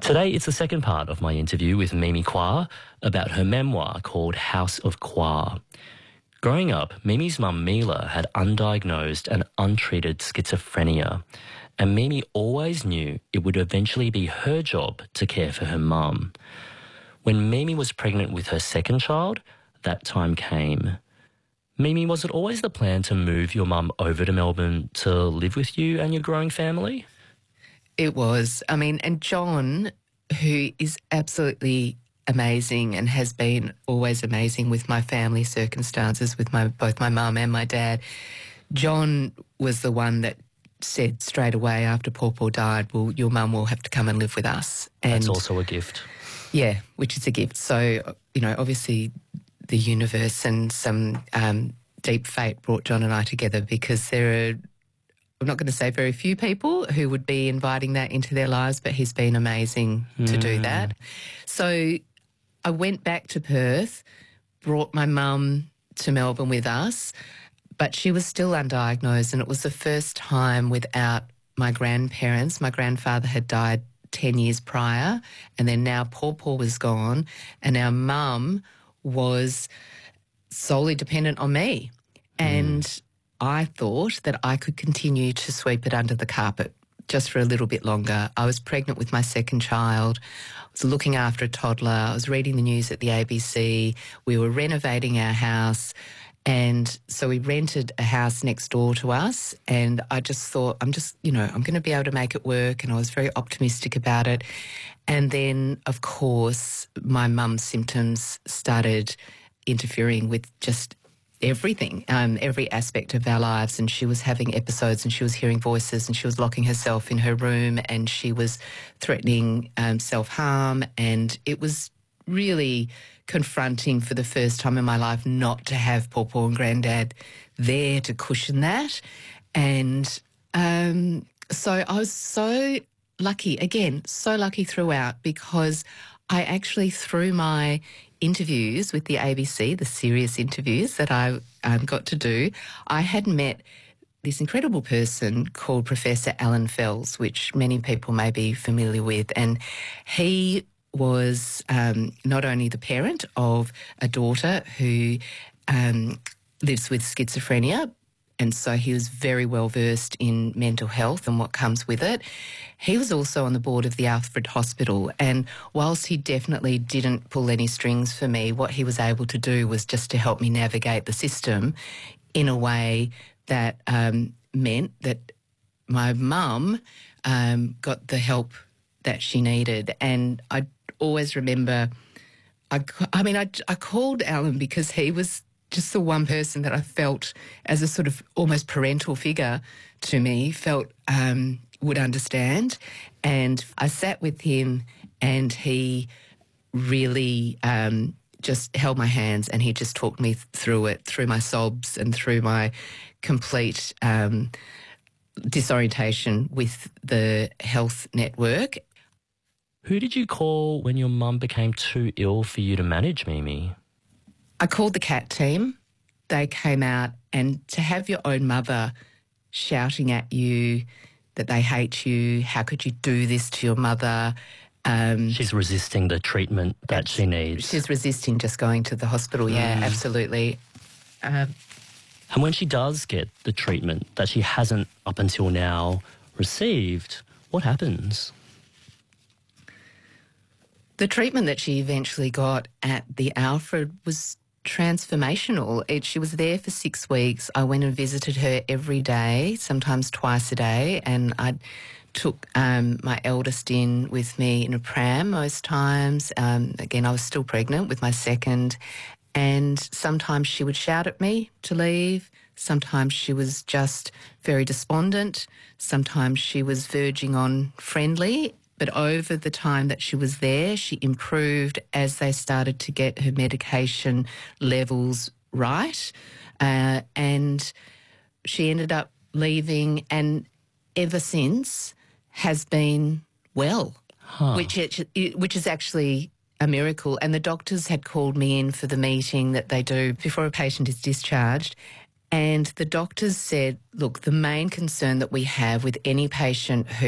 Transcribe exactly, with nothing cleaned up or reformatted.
Today, it's the second part of my interview with Mimi Kwa about her memoir called House of Kwa. Growing up, Mimi's mum Mila had undiagnosed and untreated schizophrenia, and Mimi always knew it would eventually be her job to care for her mum. When Mimi was pregnant with her second child, that time came. Mimi, was it always the plan to move your mum over to Melbourne to live with you and your growing family? It was. I mean, and John, who is absolutely amazing and has been always amazing with my family circumstances, with my both my mum and my dad, John was the one that said straight away after Paul Paul died, well, your mum will have to come and live with us. And That's also a gift. yeah, which is a gift. So, you know, obviously the universe and some um, deep fate brought John and I together, because there are, I'm not going to say very few people who would be inviting that into their lives, but he's been amazing mm. to do that. So I went back to Perth, brought my mum to Melbourne with us, but she was still undiagnosed, and it was the first time without my grandparents. My grandfather had died ten years prior, and then now Paul Paul was gone, and our mum was solely dependent on me. And mm. I thought that I could continue to sweep it under the carpet just for a little bit longer. I was pregnant with my second child. I was looking after a toddler. I was reading the news at the A B C. We were renovating our house. And so we rented a house next door to us. And I just thought, I'm just, you know, I'm going to be able to make it work. And I was very optimistic about it. And then, of course, my mum's symptoms started interfering with just everything, um, every aspect of our lives. And she was having episodes, and she was hearing voices, and she was locking herself in her room, and she was threatening um, self-harm. And it was really confronting for the first time in my life not to have Paul Paul and Granddad there to cushion that. And um, so I was so lucky, again, so lucky throughout, because I actually, through my interviews with the A B C, the serious interviews that I um, got to do, I had met this incredible person called Professor Alan Fels, which many people may be familiar with. And he was um, not only the parent of a daughter who um, lives with schizophrenia, and so he was very well versed in mental health and what comes with it. He was also on the board of the Alfred Hospital, and whilst he definitely didn't pull any strings for me, what he was able to do was just to help me navigate the system in a way that um, meant that my mum um, got the help that she needed. And I always remember, I, I mean, I, I called Alan because he was just the one person that I felt as a sort of almost parental figure to me, felt um, would understand. And I sat with him, and he really um, just held my hands, and he just talked me through it, through my sobs and through my complete um, disorientation with the health network. Who did you call when your mum became too ill for you to manage, Mimi? I called the C A T team. They came out, and to have your own mother shouting at you that they hate you, how could you do this to your mother? Um, she's resisting the treatment that she needs. She's resisting just going to the hospital, yeah, mm. absolutely. Um, and when she does get the treatment that she hasn't up until now received, what happens? The treatment that she eventually got at the Alfred was transformational. It, she was there for six weeks. I went and visited her every day, sometimes twice a day, and I took um, my eldest in with me in a pram most times. Um, again, I was still pregnant with my second, and sometimes she would shout at me to leave. Sometimes she was just very despondent. Sometimes she was verging on friendly. But over the time that she was there, she improved as they started to get her medication levels right. Uh, and she ended up leaving, and ever since has been well, huh. which, it, which is actually a miracle. And the doctors had called me in for the meeting that they do before a patient is discharged. And the doctors said, look, the main concern that we have with any patient who